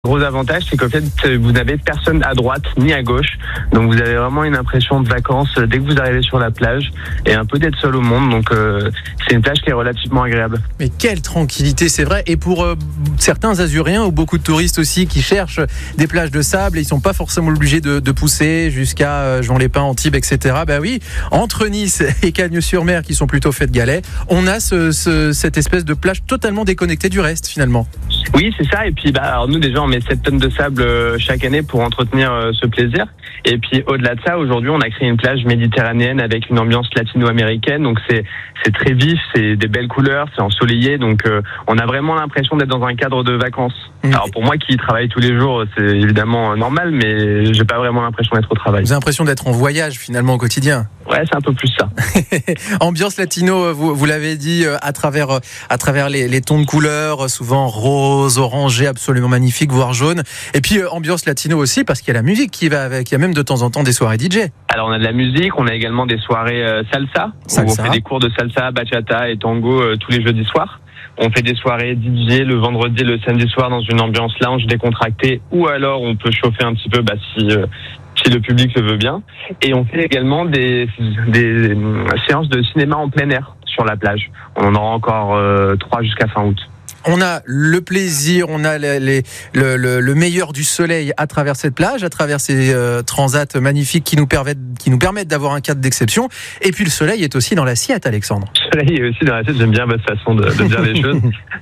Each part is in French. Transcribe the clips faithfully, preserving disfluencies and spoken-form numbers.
Gros avantage, c'est qu'au fait, vous n'avez personne à droite ni à gauche. Donc vous avez vraiment une impression de vacances dès que vous arrivez sur la plage et un peu d'être seul au monde. Donc euh, c'est une plage qui est relativement agréable. Mais quelle tranquillité, c'est vrai. Et pour euh, certains Azuriens ou beaucoup de touristes aussi qui cherchent des plages de sable, et ils sont pas forcément obligés de, de pousser jusqu'à euh, Juan-les-Pins, Antibes, et cetera. Bah oui, entre Nice et Cagnes-sur-Mer, qui sont plutôt faits de galets, on a ce, ce, cette espèce de plage totalement déconnectée du reste finalement. Oui, c'est ça. Et puis, bah, alors nous déjà, on met sept tonnes de sable euh, chaque année pour entretenir euh, ce plaisir. Et puis, au-delà de ça, aujourd'hui, on a créé une plage méditerranéenne avec une ambiance latino-américaine. Donc, c'est c'est très vif, c'est des belles couleurs, c'est ensoleillé. Donc, euh, on a vraiment l'impression d'être dans un cadre de vacances. Mmh. Alors, pour moi qui travaille tous les jours, c'est évidemment normal, mais j'ai pas vraiment l'impression d'être au travail. Vous avez l'impression d'être en voyage finalement au quotidien. Ouais, c'est un peu plus ça. Ambiance latino, vous, vous l'avez dit, à travers, à travers les, les tons de couleurs, souvent rose, orangé, absolument magnifique, voire jaune. Et puis, ambiance latino aussi, parce qu'il y a la musique qui va avec. Il y a même de temps en temps des soirées D J. Alors, on a de la musique, on a également des soirées euh, salsa, salsa, où on fait des cours de salsa, bachata et tango euh, tous les jeudis soirs. On fait des soirées D J le vendredi et le samedi soir dans une ambiance lounge décontractée, ou alors on peut chauffer un petit peu bah, si... Euh, si le public le veut bien. Et on fait également des, des séances de cinéma en plein air sur la plage. On en aura encore euh, trois jusqu'à fin août. On a le plaisir, on a les, les, le, le, le meilleur du soleil à travers cette plage, à travers ces euh, transats magnifiques qui nous permettent, qui nous permettent d'avoir un cadre d'exception. Et puis le soleil est aussi dans l'assiette, Alexandre. Le soleil est aussi dans l'assiette, j'aime bien votre façon de, de dire les choses.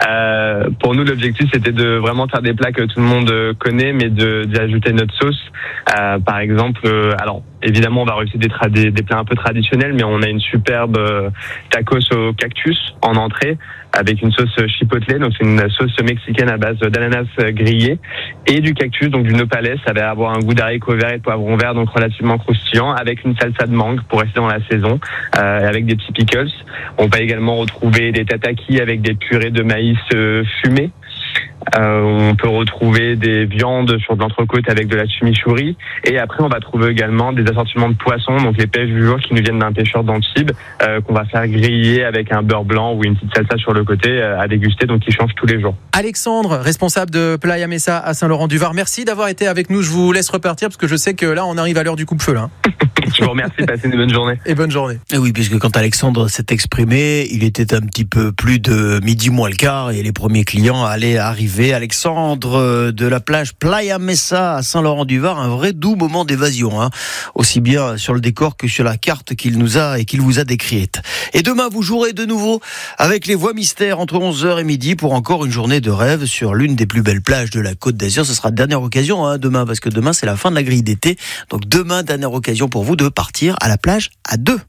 Euh, pour nous, l'objectif, c'était de vraiment faire des plats que tout le monde connaît, mais de, d'y ajouter notre sauce. Euh, par exemple, euh, alors évidemment, on va réussir des, tra- des, des plats un peu traditionnels, mais on a une superbe euh, tacos au cactus en entrée, avec une sauce chipotle, donc c'est une sauce mexicaine à base d'ananas grillé et du cactus, donc du nopales. Ça va avoir un goût d'haricots verts et de poivrons verts, donc relativement croustillant, avec une salsa de mangue pour rester dans la saison, euh, avec des petits pickles. On va également retrouver des tatakis avec des purées de maïs euh, fumées. Euh, on peut retrouver des viandes sur de l'entrecôte avec de la chimichurri, et après on va trouver également des assortiments de poissons, donc les pêches du jour qui nous viennent d'un pêcheur d'Antibes, euh, qu'on va faire griller avec un beurre blanc ou une petite salsa sur le côté euh, à déguster, donc qui change tous les jours. Alexandre, responsable de Playa Mesa à Saint-Laurent-du-Var, merci d'avoir été avec nous. Je vous laisse repartir parce que je sais que là on arrive à l'heure du coupe-feu là. Je vous remercie, passez une bonne journée. Et bonne journée. Et oui, puisque quand Alexandre s'est exprimé, il était un petit peu plus de midi moins le quart et les premiers clients allaient arriver. Alexandre de la plage Playa Mesa à Saint-Laurent-du-Var, un vrai doux moment d'évasion, hein, aussi bien sur le décor que sur la carte qu'il nous a et qu'il vous a décrite. Et demain, vous jouerez de nouveau avec les voix mystères entre onze heures et midi pour encore une journée de rêve sur l'une des plus belles plages de la Côte d'Azur. Ce sera dernière occasion, hein, demain, parce que demain c'est la fin de la grille d'été. Donc demain, dernière occasion pour vous de partir à la plage à deux.